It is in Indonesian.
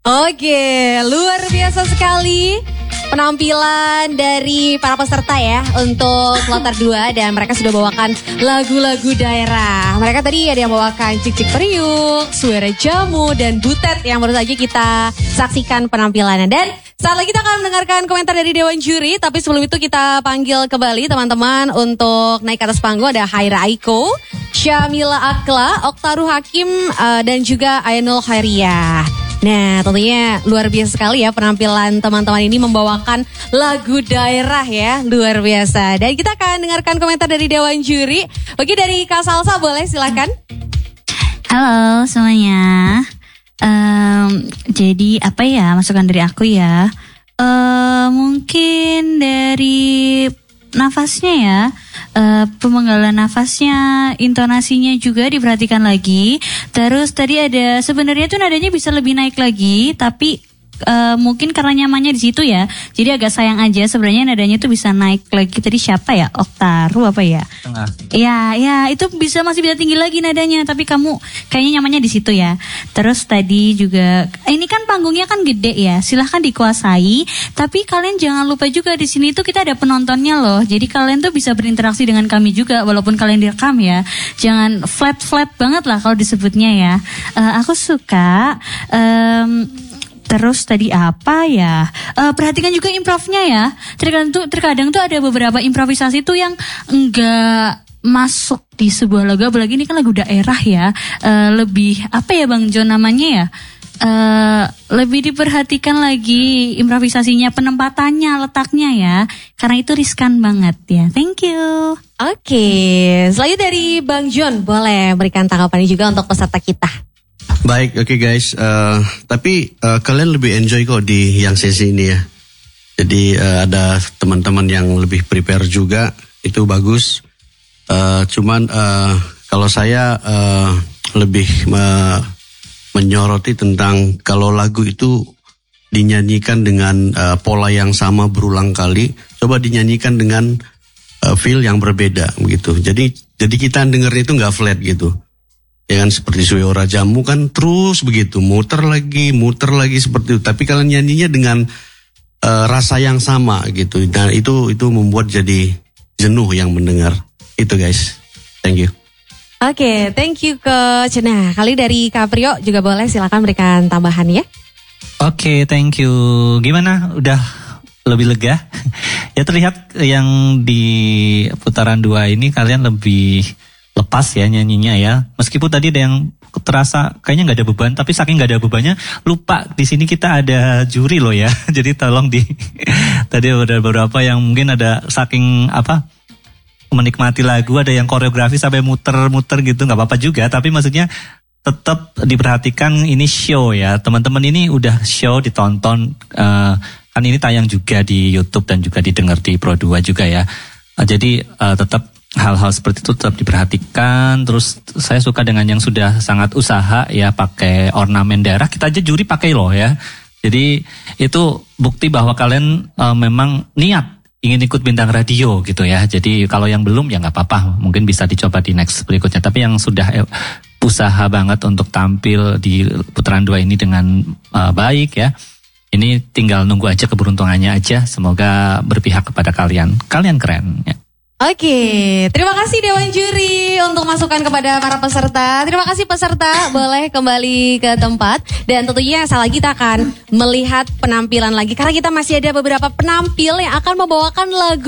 Oke, luar biasa sekali penampilan dari para peserta ya untuk Kloter 2 dan mereka sudah bawakan lagu-lagu daerah. Mereka tadi ada yang bawakan Cik-Cik Periuk, Suara Jamu, dan Butet yang baru saja kita saksikan penampilannya. Dan saat lagi kita akan mendengarkan komentar dari Dewan Juri, tapi sebelum itu kita panggil kembali teman-teman untuk naik ke atas panggung. Ada Haira Aiko, Syamila Akla, Oktaru Hakim, dan juga Ainul Khairiyah. Nah, tentunya luar biasa sekali ya penampilan teman-teman ini membawakan lagu daerah ya, luar biasa. Dan kita akan dengarkan komentar dari Dewan Juri. Oke, dari Kak Salsa boleh silakan. Halo semuanya. Jadi apa ya masukan dari aku ya? Mungkin dari nafasnya ya. Pemenggalan nafasnya, intonasinya juga diperhatikan lagi. Terus tadi ada sebenarnya tuh nadanya bisa lebih naik lagi, tapi mungkin karena nyamannya di situ ya. Jadi agak sayang aja sebenarnya nadanya tuh bisa naik lagi. Tadi siapa ya? Oktaru apa ya? Tengah. Ya itu masih bisa tinggi lagi nadanya, tapi kamu kayaknya nyamannya di situ ya. Terus tadi juga ini kan panggungnya kan gede ya. Silahkan dikuasai, tapi kalian jangan lupa juga di sini tuh kita ada penontonnya loh. Jadi kalian tuh bisa berinteraksi dengan kami juga walaupun kalian direkam ya. Jangan flat banget lah kalau disebutnya ya. Aku suka terus tadi apa ya? Perhatikan juga improvnya ya. Terkadang tuh ada beberapa improvisasi tuh yang enggak masuk di sebuah lagu. Apalagi ini kan lagu daerah ya. Lebih apa ya Bang John namanya ya? Lebih diperhatikan lagi improvisasinya, penempatannya, letaknya ya. Karena itu riskan banget ya. Thank you. Oke, selanjutnya dari Bang John boleh berikan tanggapannya juga untuk peserta kita. Baik, oke guys. Tapi kalian lebih enjoy kok di yang sesi ini ya. Jadi ada teman-teman yang lebih prepare juga, itu bagus. Cuman kalau saya lebih menyoroti tentang kalau lagu itu dinyanyikan dengan pola yang sama berulang kali, coba dinyanyikan dengan feel yang berbeda begitu. Jadi kita denger itu nggak flat gitu. Ya kan seperti Suara Jamu kan terus begitu, muter lagi seperti itu. Tapi kalian nyanyinya dengan rasa yang sama gitu. Dan itu membuat jadi jenuh yang mendengar. Itu guys. Thank you. Oke, thank you Coach. Nah, kali dari Kaprio juga boleh silakan berikan tambahan ya. Oke, thank you. Gimana? Udah lebih lega? Ya terlihat yang di putaran 2 ini kalian lebih lepas ya nyanyinya ya. Meskipun tadi ada yang terasa kayaknya nggak ada beban, tapi saking nggak ada bebannya lupa di sini kita ada juri loh ya. Jadi tolong tadi ada beberapa yang mungkin ada saking menikmati lagu, ada yang koreografi sampai muter-muter gitu, nggak apa-apa juga. Tapi maksudnya tetap diperhatikan ini show ya. Teman-teman ini udah show ditonton, kan ini tayang juga di YouTube dan juga didengar di Pro 2 juga ya. Jadi tetap hal-hal seperti itu tetap diperhatikan. Terus saya suka dengan yang sudah sangat usaha ya, pakai ornamen daerah. Kita aja juri pakai loh ya. Jadi itu bukti bahwa kalian memang niat ingin ikut bintang radio gitu ya. Jadi kalau yang belum ya nggak apa-apa, mungkin bisa dicoba di next berikutnya. Tapi yang sudah usaha banget untuk tampil di putaran 2 ini dengan baik ya, ini tinggal nunggu aja keberuntungannya aja. Semoga berpihak kepada kalian. Kalian keren ya. Oke, terima kasih Dewan Juri untuk masukan kepada para peserta. Terima kasih peserta, boleh kembali ke tempat. Dan tentunya saat lagi kita akan melihat penampilan lagi. Karena kita masih ada beberapa penampil yang akan membawakan lagu